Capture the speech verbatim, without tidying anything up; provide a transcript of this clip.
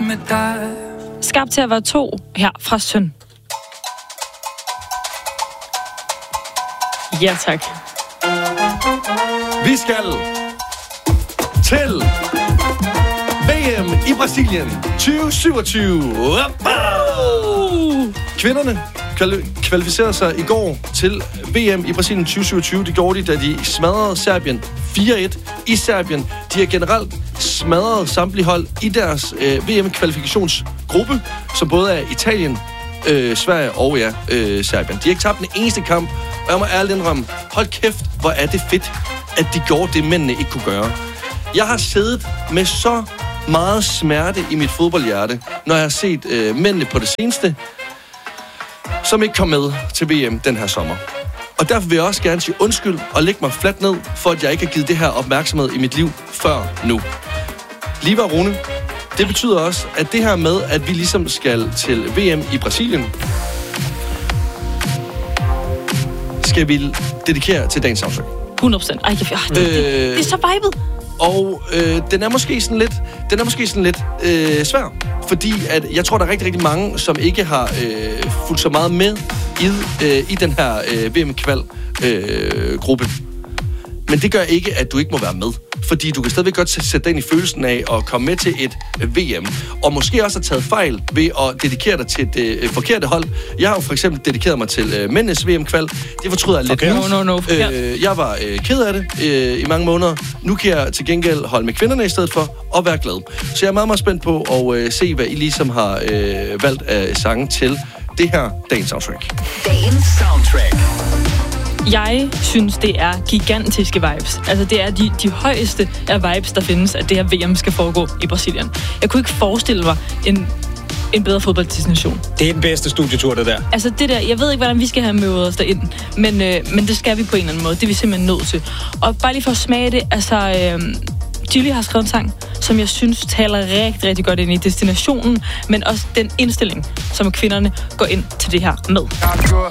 med dig. Skabt til at være to her fra Søn. Ja, tak. Vi skal til V M i Brasilien tyve syvogtyve. Kvinderne kvalificerede sig i går til V M i Brasilien tyve syvogtyve. Det gjorde de, da de smadrede Serbien fire et i Serbien. De har generelt smadret samtlige hold i deres øh, V M-kvalifikationsgruppe, som både er Italien, øh, Sverige og ja, øh, Serbien. De har ikke tabt den eneste kamp, og jeg må ærligt indrømme, hold kæft, hvor er det fedt, at de gjorde det, mændene ikke kunne gøre. Jeg har siddet med så meget smerte i mit fodboldhjerte, når jeg har set øh, mændene på det seneste, som ikke kom med til V M den her sommer. Og derfor vil jeg også gerne sige undskyld og lægge mig fladt ned, for at jeg ikke har givet det her opmærksomhed i mit liv før nu. Liva og Rune, det betyder også, at det her med, at vi ligesom skal til V M i Brasilien, skal vi dedikere til dagens soundtrack. hundrede procent. Ej, jeg, øh, det, det, det er så vibet. Og øh, den er måske sådan lidt, den er måske sådan lidt øh, svær, fordi at jeg tror, der er rigtig, rigtig mange, som ikke har øh, fulgt så meget med i, øh, i den her øh, V M-kval-gruppe. Øh, Men det gør ikke, at du ikke må være med. Fordi du kan stadigvæk godt sætte dig ind i følelsen af at komme med til et V M. Og måske også have taget fejl ved at dedikere dig til det øh, forkerte hold. Jeg har jo for eksempel dedikeret mig til øh, mændenes V M-kval. Det fortryder jeg lidt. Okay. No, no, no. Øh, jeg var øh, ked af det øh, i mange måneder. Nu kan jeg til gengæld holde med kvinderne i stedet for og være glad. Så jeg er meget, meget spændt på at øh, se, hvad I ligesom har øh, valgt af sange til det her dagens soundtrack. Dagens soundtrack. Jeg synes, det er gigantiske vibes. Altså, det er de, de højeste af vibes, der findes, at det her V M skal foregå i Brasilien. Jeg kunne ikke forestille mig en, en bedre fodbolddestination. Det er den bedste studietur, det der. Altså, det der, jeg ved ikke, hvordan vi skal have mødet os derind, men, øh, men det skal vi på en eller anden måde. Det er vi simpelthen nødt til. Og bare lige for at smage det, altså... Øh, Julie har skrevet en sang, som jeg synes taler rigtig, rigtig godt ind i destinationen, men også den indstilling, som kvinderne går ind til det her med.